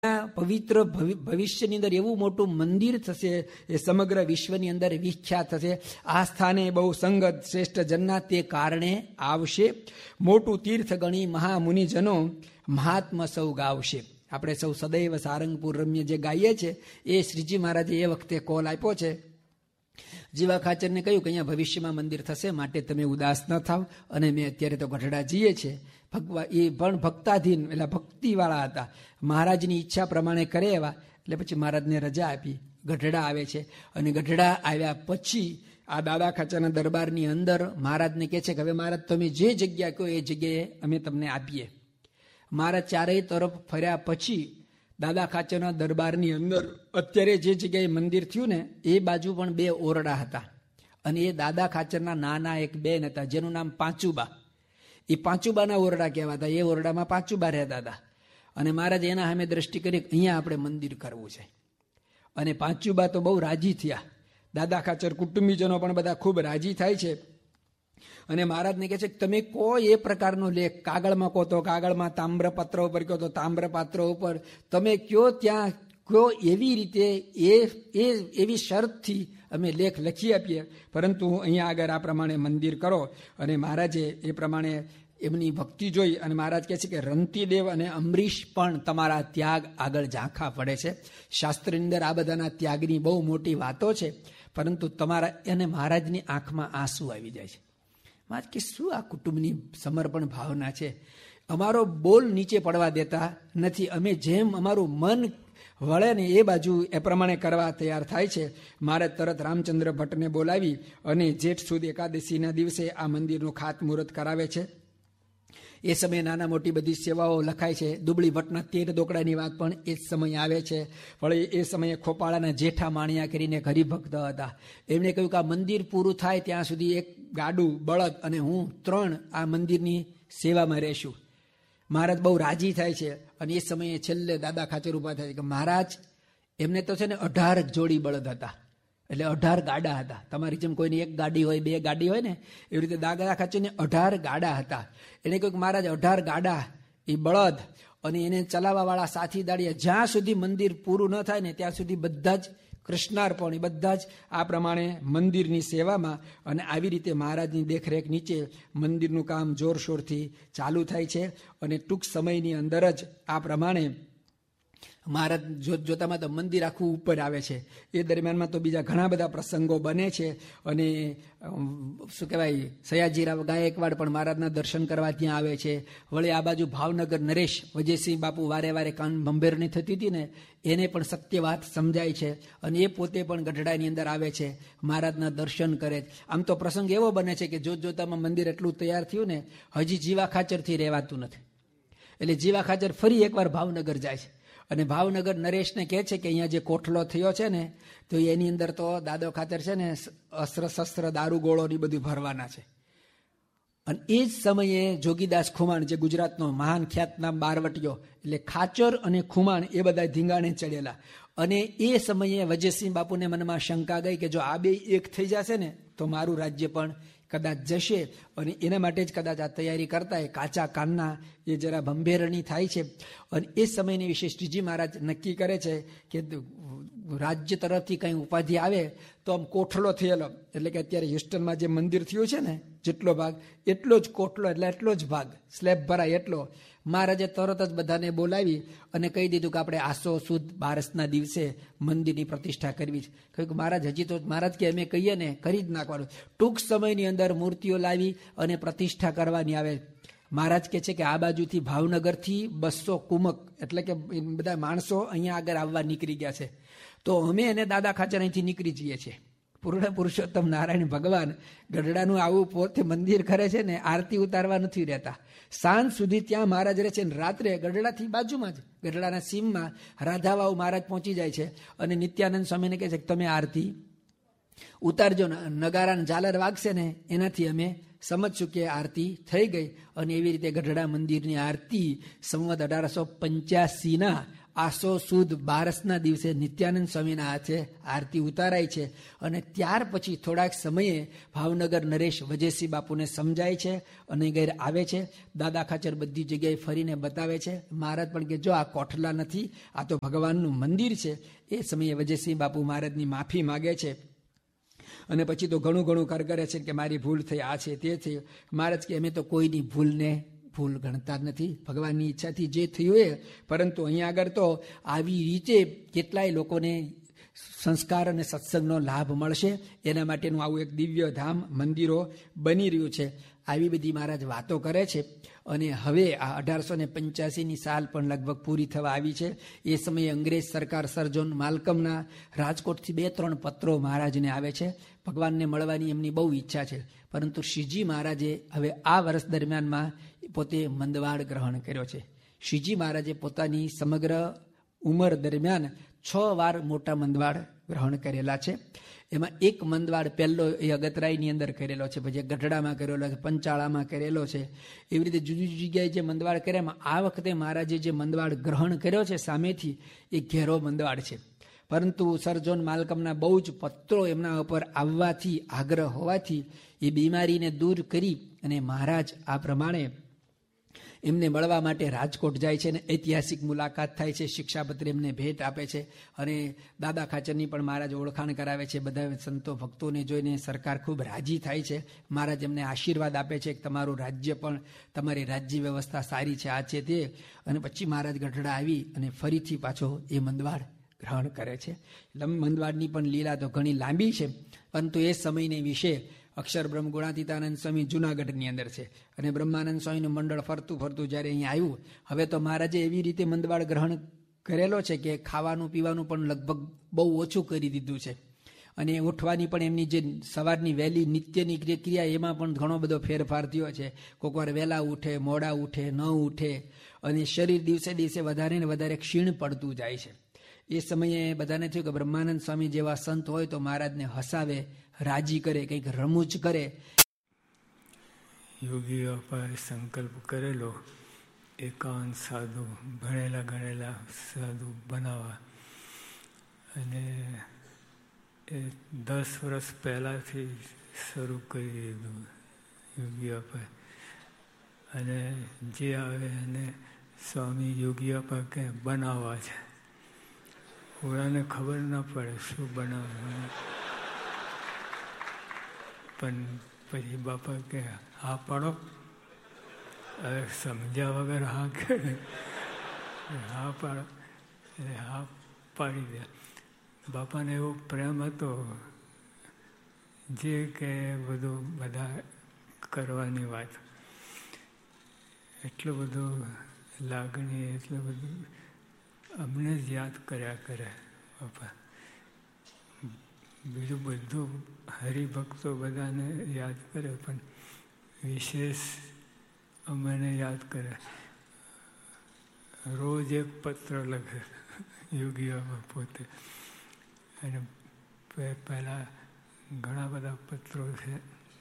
પવિત્ર ભવિષ્યની અંદર એવું મોટું મંદિર થશે, એ સમગ્ર વિશ્વની અંદર વિખ્યાત થશે. આ સ્થાને બહુ સંગત શ્રેષ્ઠ જન્ના તે કારણે આવશે. મોટું તીર્થ ગણી મહામુનિજનો મહાત્મા સૌ ગાવશે. આપણે સૌ સદૈવ સારંગપુર રમ્ય જે ગાઈએ છીએ એ શ્રીજી મહારાજે એ વખતે કોલ આપ્યો છે. જીવા ખાચરને કહ્યું કે અહીંયા ભવિષ્યમાં મંદિર થશે, માટે તમે ઉદાસ ન થાવ. અને મેં અત્યારે તો ગઢડા જઈએ છીએ. એ પણ ભક્તાધીન એટલે ભક્તિવાળા હતા, મહારાજની ઈચ્છા પ્રમાણે કરે એવા. એટલે પછી મહારાજને રજા આપી ગઢડા આવે છે. અને ગઢડા આવ્યા પછી આ દાદા ખાચરના દરબારની અંદર મહારાજને કહે છે કે હવે મહારાજ તમે જે જગ્યા કહો એ જગ્યાએ અમે તમને આપીએ. મહારાજ ચારેય તરફ ફર્યા પછી દાદા ખાચરના દરબારની અંદર અત્યારે જે જગ્યાએ મંદિર થયું ને એ બાજુ પણ 2 ઓરડા હતા. અને એ દાદા ખાચરના નાના એક બેન હતા જેનું નામ પાંચુબા. એ પાંચુબાના ઓરડા કહેવાતા. એ ઓરડામાં પાંચુબા રહેતા હતા. અને મહારાજ એના સામે દ્રષ્ટિ કરી અહીંયા આપણે મંદિર કરવું છે. અને પાંચુબા તો બહુ રાજી થયા. દાદા ખાચર કુટુંબીજનો પણ બધા ખૂબ રાજી થાય છે. અને મહારાજને કહે છે કે તમે કહો એ પ્રકારનો લેખ, કાગળમાં કહો તો કાગળમાં, તામ્રપત્ર ઉપર કહો તો તામ્રપાત્ર ઉપર, તમે કયો ત્યાં કયો એવી રીતે એવી શરતથી અમે લેખ લખી આપીએ. પરંતુ અહીંયા આગળ આ પ્રમાણે મંદિર કરો. અને મહારાજે એ પ્રમાણે એમની ભક્તિ જોઈ અને મહારાજ કહે છે કે રંતીદેવ અને અમરીશ પણ તમારા ત્યાગ આગળ ઝાંખા પડે છે. શાસ્ત્રની અંદર આ બધાના ત્યાગની બહુ મોટી વાતો છે. પરંતુ તમારા એને મહારાજની આંખમાં આંસુ આવી જાય છે. મહારાજ કે શું આ કુટુંબની સમર્પણ ભાવના છે, અમારો બોલ નીચે પડવા દેતા નથી. અમે જેમ અમારું મન વળે ને એ બાજુ એ પ્રમાણે કરવા તૈયાર થાય છે. મારે તરત રામચંદ્ર ભટ્ટને બોલાવી અને જેઠ સુદ એકાદશીના દિવસે આ મંદિરનું ખાતમુહૂર્ત કરાવે છે. એ સમયે નાના મોટી બધી સેવાઓ લખાય છે. દુબળી ભટ્ટના 13 દોકડાની વાત પણ એ જ સમયે આવે છે. પણ એ સમયે ખોપાળાના જેઠા માણિયા કરીને હરિભક્ત હતા. એમણે કહ્યું કે આ મંદિર પૂરું થાય ત્યાં સુધી એક ગાડું, બળદ અને હું 3 આ મંદિરની સેવામાં રહેશું. મહારાજ બહુ રાજી થાય છે. અને એ સમયે છેલ્લે દાદા ખાચર ઉભા થાય છે કે મહારાજ એમને તો છે ને 18 જોડી બળદ હતા, એટલે 18 ગાડા હતા. તમારી જેમ કોઈની 1 ગાડી હોય, 2 ગાડી હોય ને એવી રીતે દાદા ખાચરને 18 ગાડા હતા. એને કહ્યું કે મહારાજ 18 ગાડા એ બળદ અને એને ચલાવવાવાળા સાથીદારીએ જ્યાં સુધી મંદિર પૂરું ન થાય ને ત્યાં સુધી બધા જ કૃષ્ણાર્પણ, એ બધા જ આ પ્રમાણે મંદિરની સેવામાં. અને આવી રીતે મહારાજની દેખરેખ નીચે મંદિરનું કામ જોરશોરથી ચાલુ થાય છે. અને ટૂંક સમયની અંદર જ આ પ્રમાણે મહારાજ જોતામાં તો મંદિર આખું ઉપર આવે છે. એ દરમિયાનમાં તો બીજા ઘણા બધા પ્રસંગો બને છે. અને શું કહેવાય, સયાજીરાવ ગાયકવાડ પણ મહારાજના દર્શન કરવા ત્યાં આવે છે. વળી આ બાજુ ભાવનગર નરેશ વજયસિંહ બાપુ વારે વારે કાન ભંભેરની થતી હતી ને એને પણ સત્ય વાત સમજાય છે. અને એ પોતે પણ ગઢડાની અંદર આવે છે, મહારાજના દર્શન કરે. આમ તો પ્રસંગ એવો બને છે કે જોતામાં મંદિર એટલું તૈયાર થયું ને હજી જીવા ખાચરથી રહેવાતું નથી. એટલે જીવા ખાચર ફરી એકવાર ભાવનગર જાય છે. અને ભાવનગર નરેશને કહે છે કે અહીંયા જે કોઠલો થયો છે ને તો એની અંદર તો દાદો ખાચર છે ને અસ્ત્ર શસ્ત્ર દારૂગોળો ની બધું ભરવાના છે. અને એ જ સમયે જોગીદાસ ખુમાણ જે ગુજરાતનો મહાન ખ્યાતનામ બારવટીયો, એટલે ખાચર અને ખુમાણ એ બધા ધીંગાણે ચડેલા. અને એ સમયે વજયસિંહ બાપુને મનમાં શંકા ગઈ કે જો આ 2 એક થઈ જશે ને તો મારું રાજ્ય પણ કદાચ જશે. અને એના માટે જ કદાચ આ તૈયારી કરતા એ કાચા કાનના એ જરા ભંભેરણી થાય છે. અને એ સમયની વિશે શ્રીજી મહારાજ નક્કી કરે છે કે રાજ્ય તરફથી કંઈ ઉપાધિ આવે તો આમ કોઠલો થયેલો, એટલે કે અત્યારે હ્યુસ્ટનમાં જે મંદિર થયું છે ને જેટલો ભાગ એટલો જ કોઠલો, એટલે એટલો જ ભાગ સ્લેબ ભરાય એટલો. મહારાજે તરત જ બધાને બોલાવી અને કહી દીધું કે આપણે આસો સુદ 12ના દિવસે મંદિરની પ્રતિષ્ઠા કરવી છે. કહ્યું કે મહારાજ હજી તો મહારાજ કે અમે કહીએ ને કરી જ નાખવાનું. ટૂંક સમયની અંદર મૂર્તિઓ લાવી અને પ્રતિષ્ઠા કરવાની આવે. મહારાજ કહે છે કે આ બાજુથી ભાવનગરથી 200 કુમક એટલે કે બધા માણસો અહીંયા આગળ આવવા નીકળી ગયા છે. તો અમે એને દાદા ખાચર અહીંથી નીકળી જઈએ છીએ. પૂર્ણ પુરુષોત્તમ નારાયણ ભગવાન ગઢડાનું આવું પોતે મંદિર કરે છે ને આરતી ઉતારવા નથી રહેતા. સાંજ સુધી ત્યાં મહારાજ રહે છે. રાત્રે ગઢડાથી બાજુમાં જ ગઢડાના સીમમાં રાધાવાવ મહારાજ પહોંચી જાય છે. અને નિત્યાનંદ સ્વામીને કહે છે કે તમે આરતી ઉતારજો. નગારા ઝાલર વાગશે ને એનાથી અમે સમજશું કે આરતી થઈ ગઈ. અને એવી રીતે ગઢડા મંદિરની આરતી સંવત 1885ના આસો સુદ બારસના દિવસે નિત્યાનંદ સ્વામીના હાથે આરતી ઉતારાય છે. અને ત્યાર પછી થોડાક સમયે ભાવનગર નરેશ વજેસિંહ બાપુને સમજાય છે અને ઘેર આવે છે. દાદા ખાચર બધી જગ્યાએ ફરીને બતાવે છે. મહારાજ પણ કે જો આ કોઠલા નથી, આ તો ભગવાનનું મંદિર છે. એ સમયે વજેસિંહ બાપુ મહારાજની માફી માગે છે અને પછી તો ઘણું ઘણું કરે છે કે મારી ભૂલ થઈ, આ છે તે થયું. મહારાજ કે અમે તો કોઈની ભૂલને ભૂલ ગણતા જ નથી, ભગવાનની ઈચ્છાથી જે થયું એ. પરંતુ અહીંયા આગળ તો આવી રીતે કેટલાય લોકોને સંસ્કાર અને સત્સંગનો લાભ મળશે એના માટેનું આવું એક દિવ્ય ધામ મંદિરો બની રહ્યું છે. આવી બધી મહારાજ વાતો કરે છે. અને હવે આ 1885ની સાલ પણ લગભગ પૂરી થવા આવી છે. એ સમયે અંગ્રેજ સરકાર સર જોન માલ્કમના રાજકોટથી 2-3 પત્રો મહારાજને આવે છે. ભગવાનને મળવાની એમની બહુ ઈચ્છા છે. પરંતુ શ્રીજી મહારાજે હવે આ વર્ષ દરમિયાનમાં પોતે મંદવાડ ગ્રહણ કર્યો છે. શ્રીજી મહારાજે પોતાની સમગ્ર ઉંમર દરમિયાન 6 વાર મોટા મંદવાડ ગ્રહણ કરેલા છે. એમાં એક મંદવાડ પહેલો એ અગતરાયની અંદર કરેલો છે, પછી ગઢડામાં કરેલો છે, પંચાળામાં કરેલો છે. એવી રીતે જુદી જુદી જગ્યાએ જે મંદવાડ કર્યા, આ વખતે મહારાજે જે મંદવાડ ગ્રહણ કર્યો છે સામેથી, એ ઘેરો મંદવાડ છે. પરંતુ સર જોન માલ્કમના બહુ જ પત્રો એમના ઉપર આવવાથી, આગ્રહ હોવાથી એ બીમારીને દૂર કરી અને મહારાજ આ પ્રમાણે એમને મળવા માટે રાજકોટ જાય છે અને ઐતિહાસિક મુલાકાત થાય છે. શિક્ષાપત્ર એમને ભેટ આપે છે અને દાદા ખાચરની પણ મહારાજ ઓળખાણ કરાવે છે. બધા સંતો ભક્તોને જોઈને સરકાર ખૂબ રાજી થાય છે. મહારાજ એમને આશીર્વાદ આપે છે કે તમારું રાજ્ય પણ, તમારી રાજ્ય વ્યવસ્થા સારી છે, આ છે તે. અને પછી મહારાજ ગઢડા આવી અને ફરીથી પાછો એ મંદવાડ ગ્રહણ કરે છે. મંદવાડની પણ લીલા તો ઘણી લાંબી છે, પરંતુ એ સમયને વિશે અક્ષર બ્રહ્મ ગુણાતીતાનંદ સ્વામી જુનાગઢની અંદર છે અને બ્રહ્માનંદ સ્વામીનું મંડળ ફરતું ફરતું જ્યારે અહીંયા આવ્યું, હવે તો મહારાજે એવી રીતે મંદવાડ ગ્રહણ કરેલો છે કે ખાવાનું પીવાનું પણ લગભગ બહુ ઓછું કરી દીધું છે. અને ઉઠવાની પણ એમની જે સવારની વહેલી નિત્યની ક્રિયા, એમાં પણ ઘણો બધો ફેરફાર થયો છે. કોઈક વાર વહેલા ઉઠે, મોડા ઉઠે, ન ઉઠે, અને શરીર દિવસે દિવસે વધારે ને વધારે ક્ષીણ પડતું જાય છે. એ સમયે બધાને થયું કે બ્રહ્માનંદ સ્વામી જેવા સંત હોય તો મહારાજને હસાવે, રાજી કરે, કંઈક રમૂજ કરે. યોગી બાપાએ સંકલ્પ કરેલો 51 સાધુ, ભણેલા ગણેલા સાધુ બનાવવા. અને એ 10 વર્ષ પહેલાંથી શરૂ કરી દીધું યોગી બાપાએ. અને જે આવે એને સ્વામી યોગી બાપા કે બનાવવા છે. ઓળાને ખબર ના પડે શું બનાવવાનું, પણ પછી બાપા કે હા પાડો. હવે સમજ્યા વગર હા કે હા પાડો, એટલે હા પાડી દે. બાપાને એવો પ્રેમ હતો જે કે બધું બધા કરવાની વાત, એટલું બધું લાગણી, એટલું બધું અમને જ યાદ કર્યા કરે બાપા. બીજું બધું હરિભક્તો બધાને યાદ કરે, પણ વિશેષ અમને યાદ કરે. રોજ એક પત્ર લખે યોગી બાબા પોતે. અને પહેલાં ઘણા બધા પત્રો છે,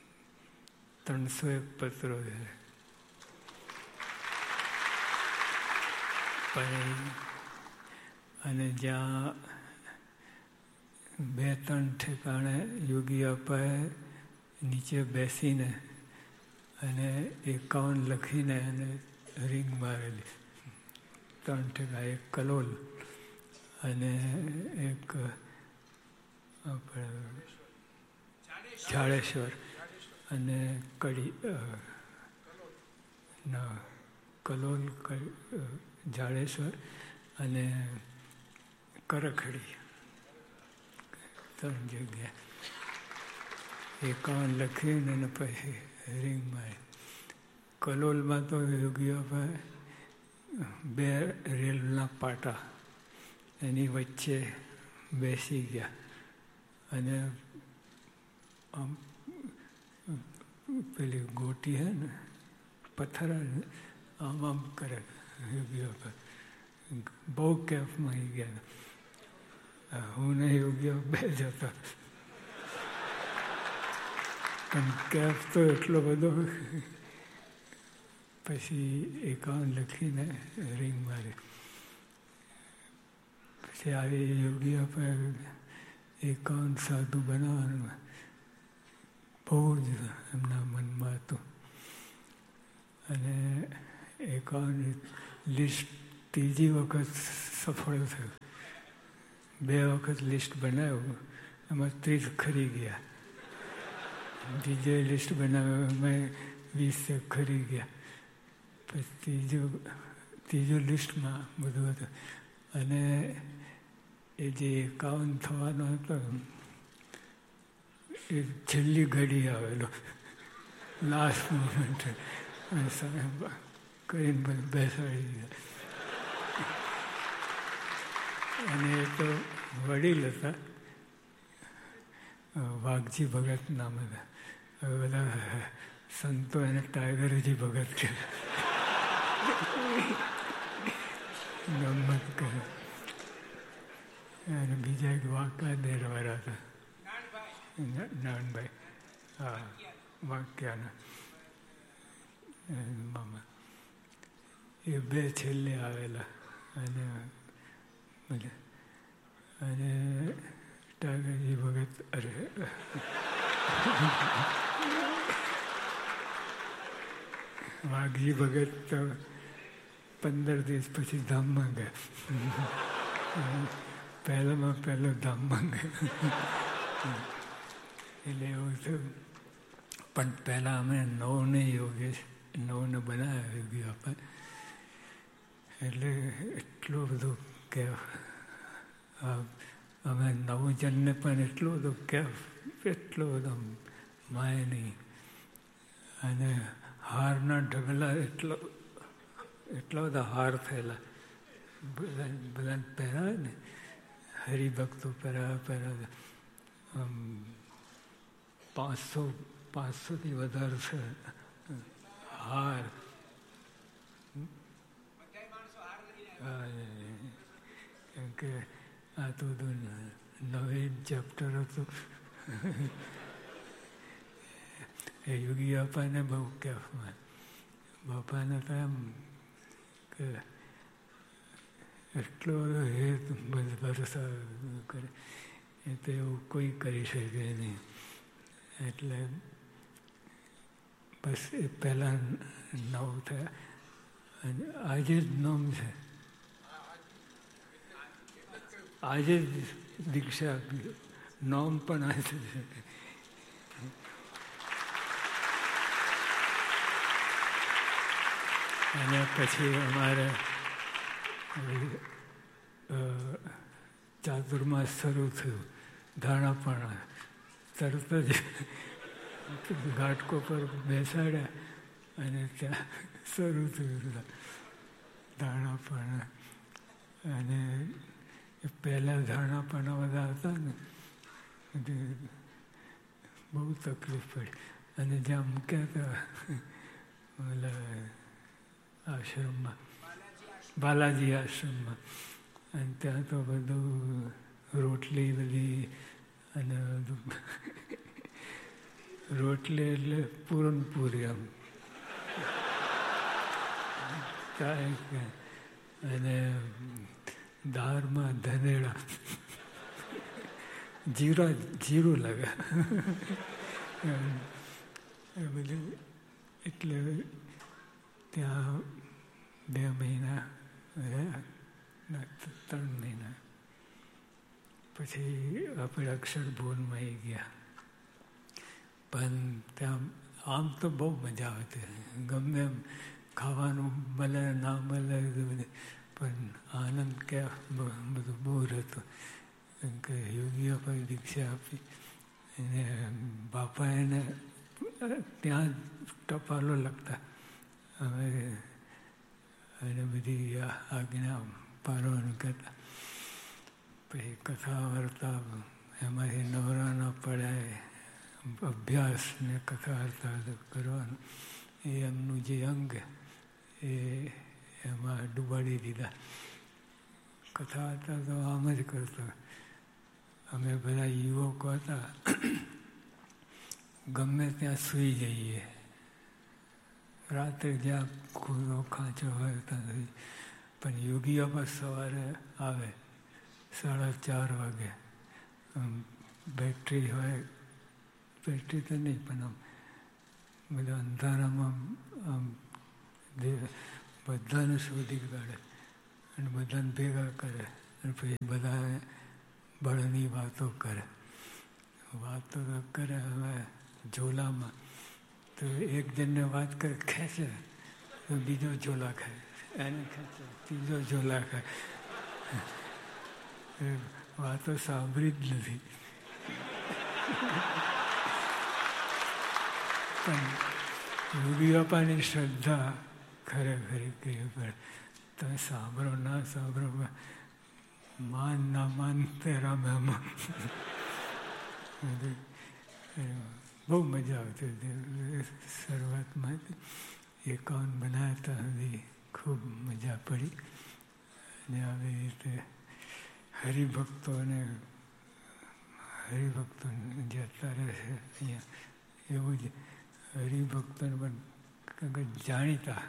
301 પત્રો છે. પણ અને જ્યાં 2-3 ઠેકાણે યોગી બાપાએ નીચે બેસીને અને 51 લખીને અને રીંગ મારેલી. 3 ઠેકા, એક કલોલ અને એક જાડેશ્વર અને કડી ના કલોલ, જાડેશ્વર અને કરખડી, 3 જગ્યા 51 લખીને અને પછી રીંગ મારી. કલોલમાં તો યોગી બાપા 2 રેલના પાટા એની વચ્ચે બેસી ગયા અને આમ પેલી ગોટી હે ને પથ્થર આમ આમ કરે યોગી બાપા. બહુ કેફમાં આવી ગયા. હું ને યોગી બે જતા, પણ કેફ તો એટલો બધો. પછી 51 લખીને રીંગ મારી. આવી યોગી પર એકાંત સાધુ બનાવવાનું બહુ જ એમના મનમાં હતું. અને એકાંત લિસ્ટ ત્રીજી વખત સફળ થયું. 2 વખત લિસ્ટ બનાવ્યું, એમાં 30 ખરી ગયા. બીજે લિસ્ટ બનાવ્યું, એમાં 20 ખરી ગયા. પછી ત્રીજું લિસ્ટમાં બધું હતું. અને એ જે 51 થવાનો હતો એ છેલ્લી ઘડી આવેલો, લાસ્ટ મોમેન્ટ કરીને બેસાડી દીધા. અને એ તો વડીલ હતા, વાઘજી ભગત નામ હતા. બધા સંતો એને ટાઈગરજી ભગત કે ગમત કરે. અને બીજા એક વાંકાનેરવાળા હતા, નાનભાઈ, હા, વાંક્યાના મામા. એ 2 છેલ્લે આવેલા. અને ટાઈગરજી ભગત, અરે વાઘજી ભગત તો 15 દિવસ પછી ધામમાં ગયા. પહેલો ધામમાં ગયા. એટલે એવું થયું. પણ પહેલાં અમે 9ને બનાવ્યા યોગી બાપા. એટલે એટલું બધું કે અમે 9 જણને પણ એટલું બધું કે એટલું બધું માય નહીં. અને હારના ઢગલા એટલા બધા હાર થયેલા. બધાને પહેરાવે ને, હરિભક્તો પહેરાવે. 500થી વધારે છે હાર. કેમ કે આ તો બધું નવીન ચેપ્ટર હતું. એ યોગી બાપાને બહુ કેફમાં. બાપાને તો એમ કે એટલો બધો ભરોસા કરે, એ તો એવું કોઈ કરી શકે નહીં. એટલે બસ એ પહેલાં 9 થયા. અને આજે જ નોમ છે, આજે જ દીક્ષા આપી. નોમ પણ આજે છે. અને પછી અમારે ચાતુર્માસ શરૂ થયું. ધાણાપણા તરત જ ઘાટકો પર બેસાડ્યા અને ત્યાં શરૂ થયું ધાણાપણા. અને પહેલાં ધાણાપણા બધા હતા ને, બહુ તકલીફ પડી. અને જ્યાં મૂક્યા હતા આશ્રમમાં, બાલાજી આશ્રમમાં, અને ત્યાં તો બધું રોટલી બધી, અને બધું રોટલી એટલે પૂરણપૂરી આમ, અને દાળમાં ધનેડા, જીરું લાગે એ બધું. એટલે ત્યાં 2 મહિના રહ્યા, 3 મહિના. પછી આપણે અક્ષરભુવનમાં આવી ગયા. પણ ત્યાં આમ તો બહુ મજા આવતી, ગમે એમ ખાવાનું મળે ના મળે, પણ આનંદ ક્યાં બધું બહુ હતું. કેમ કે યોગીઓ પર દીક્ષા આપી. એને બાપા એને ત્યાં ટપાલો લખતા, અમે એને બધી આજ્ઞા પાડવાનું કહેતા. પછી કથા વાર્તા એમાંથી નવરાના પડાય, અભ્યાસ ને કથા વાર્તા કરવાનું. એ એમનું જે અંગ એ એમાં ડૂબાડી દીધા. કથા વાર્તા તો આમ જ કરતા. અમે બધા યુવકો હતા, ગમે ત્યાં સૂઈ જઈએ. રાત્રે જ્યાં ખૂણો ખાંચો હોય ત્યાં. પણ યોગીઓ પર સવારે આવે 4:30 વાગે બેટરી હોય, બેટરી તો નહીં પણ આમ બધા અંધારામાં આમ બધાને શોધી કાઢે અને બધાને ભેગા કરે અને પછી બધા બળની વાતો કરે. વાતો કરે હવે ઝોલામાં તો એક જણને વાત કરે ખેંચે તો બીજો ઝોલા ખાય, એને ખેંચે ત્રીજો ઝોલા ખાય. વાતો સાંભળી જ નથી. પણ યોગી બાપાની શ્રદ્ધા ખરેખર કેવી પડે. તમે સાંભળો ના સાંભળો, માન ના માન તેરા મહેમાન. બહુ મજા આવતી હતી શરૂઆતમાં. 51 બનાવ્યા હતા સુધી ખૂબ મજા પડી. અને આવી રીતે હરિભક્તોને જે અત્યારે છે અહીંયા એવું જ હરિભક્તોને પણ જાણીતા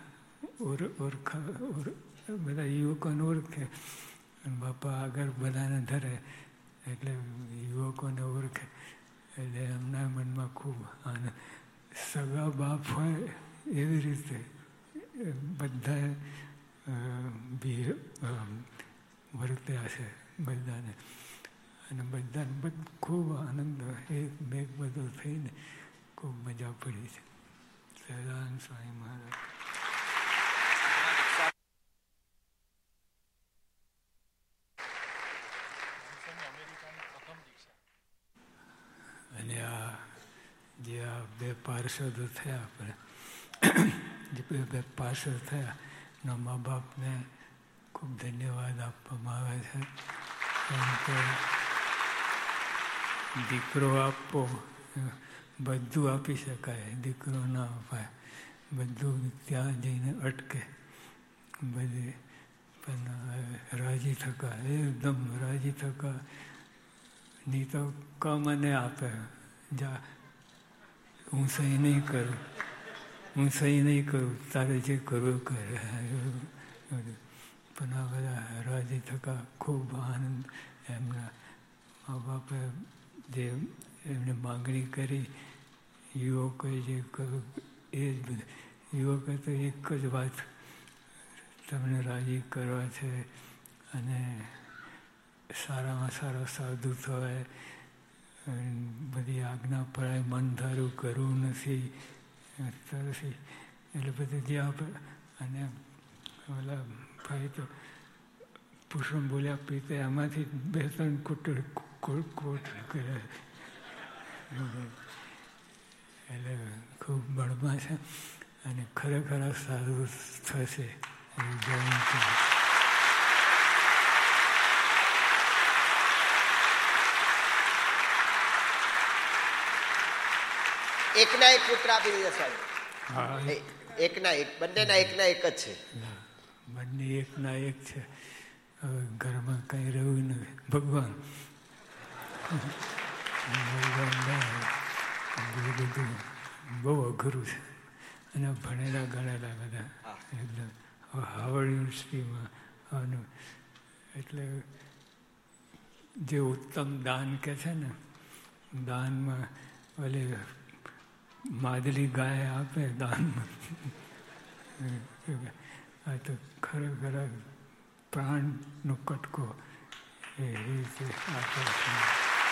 બધા યુવકોને ઓળખે. બાપા આગળ બધાને ધરે એટલે યુવકોને ઓળખે એટલે એમના મનમાં ખૂબ આનંદ. સગા બાપ હોય એવી રીતે બધા વર્ત્યા છે બધાને. અને બધાને ખૂબ આનંદ એક મેઘ બધું થઈને ખૂબ મજા પડી છે. સહજાનંદ સ્વામી મહારાજ. અને જે આ 2 પાર્ષદો થયા આપણે, જે 2 પાર્ષદ થયા એના મા બાપને ખૂબ ધન્યવાદ આપવામાં આવે છે. કેમ કે દીકરો આપવો બધું આપી શકાય, દીકરો ના અપાય. બધું ત્યાં જઈને અટકે બધી. પણ રાજી થકા, એકદમ રાજી થકા. નહીં તો મને આપે, જા હું સહી નહીં કરું, તારે જે કરવું કરે. પણ આ બધા રાજી થકા, ખૂબ આનંદ. એમના મા બાપે જે એમને માગણી કરી, યુવકોએ જે કર્યું એ જ બધું. યુવકે તો એક જ વાત, તમને રાજી કરવા છે અને સારામાં સારો સાધુ થવાય, બધી આજ્ઞા પડાય, મન ધારું કરવું નથી. એટલે બધું જે આપણે. અને ઓલા ભાઈ તો પુષ્પ બોલ્યા પીતે એમાંથી 2-3 કોટ કર્યા. એટલે ખૂબ બળમાં છે અને ખરેખર સાધુ થશે. એકના એક પુત્ર આપી દીધા સાહેબ. એકના એક, બંનેના એકના એક જ છે. બંને એકના એક છે. હવે ઘરમાં કઈ રહ્યું નથી. ભગવાન બધું બહુ અઘરું છે. અને ભણેલા ગણેલા બધા એકદમ હાવર્ડ યુનિવર્સિટીમાં. એટલે જે ઉત્તમ દાન કે છે ને, દાનમાં ઓલી માદલી ગાય આપે દાનમાં. આ તો ખરેખર પ્રાણનો કટકો એ રીતે આપે છે.